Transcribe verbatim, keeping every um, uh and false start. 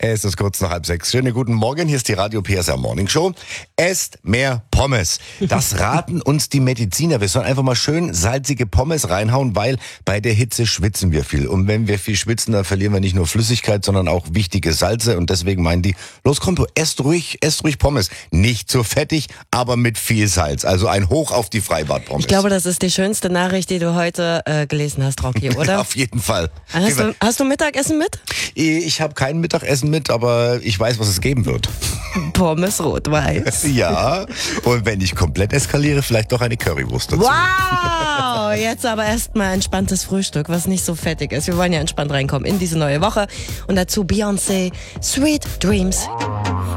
Es ist kurz nach halb sechs. Schönen guten Morgen, hier ist die Radio P S R Morning Show. Esst mehr Pommes. Das raten uns die Mediziner. Wir sollen einfach mal schön salzige Pommes reinhauen, weil bei der Hitze schwitzen wir viel. Und wenn wir viel schwitzen, dann verlieren wir nicht nur Flüssigkeit, sondern auch wichtige Salze. Und deswegen meinen die, los Kompo, esst ruhig, esst ruhig Pommes. Nicht zu fettig, aber mit viel Salz. Also ein Hoch auf die Freibad-Pommes. Ich glaube, das ist die schönste Nachricht, die du heute äh, gelesen hast, Rocky, oder? Auf jeden Fall. Hast du, hast du Mittagessen mit? Ich habe kein Mittagessen mit, aber ich weiß, was es geben wird. Pommes rot-weiß. Ja, und wenn ich komplett eskaliere, vielleicht doch eine Currywurst dazu. Wow, jetzt aber erstmal entspanntes Frühstück, was nicht so fettig ist. Wir wollen ja entspannt reinkommen in diese neue Woche. Und dazu Beyoncé, Sweet Dreams.